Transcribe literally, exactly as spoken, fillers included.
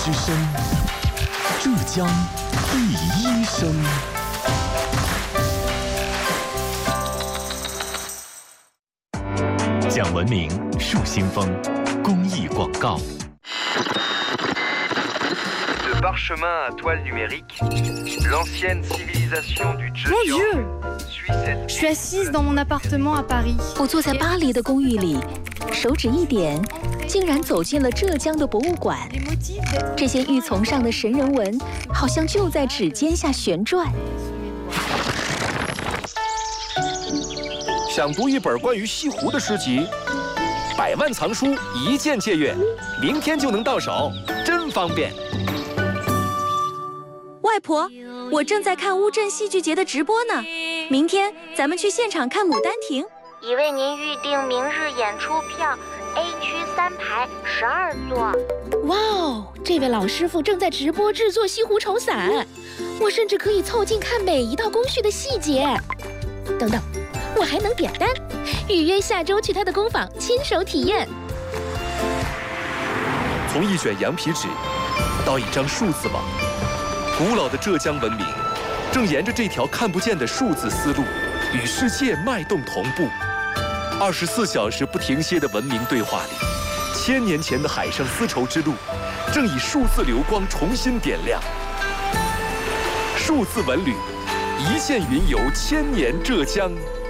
之声，浙江第一声。讲文明树新风公益广告。 De parchemin à toile numérique, l'ancienne civilisation du Zhejiang suit cette. Je suis assise dans mon appartement à Paris. 我坐在巴黎的公寓里，手指一点，竟然走进了浙江的博物馆。这些玉琮上的神人纹，好像就在指尖下旋转。 想读一本关于西湖的诗集，百万藏书一键借阅，明天就能到手，真方便。 外婆，我正在看乌镇戏剧节的直播呢，明天咱们去现场看《牡丹亭》。 已为您预定明日演出票 ，A 区三排十二座。 哇哦，这位老师傅正在直播制作西湖绸伞，我甚至可以凑近看每一道工序的细节。等等，我还能点单，预约下周去他的工坊亲手体验。 从一卷羊皮纸到一张数字网，古老的浙江文明正沿着这条看不见的数字丝路，与世界脉动同步。二十四小时不停歇的文明对话里，千年前的海上丝绸之路正以数字流光重新点亮。数字文旅，一线云游千年浙江。